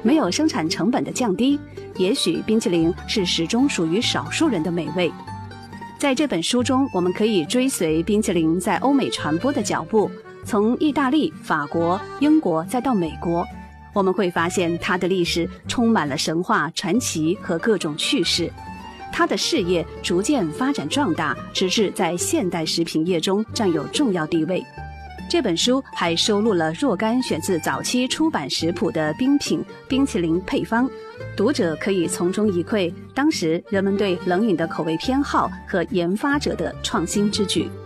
没有生产成本的降低，也许冰淇淋是始终属于少数人的美味。在这本书中，我们可以追随冰淇淋在欧美传播的脚步，从意大利、法国、英国再到美国，我们会发现它的历史充满了神话、传奇和各种趣事。它的事业逐渐发展壮大，直至在现代食品业中占有重要地位。这本书还收录了若干选自早期出版食谱的冰品、冰淇淋配方，读者可以从中一窥当时人们对冷饮的口味偏好和研发者的创新之举。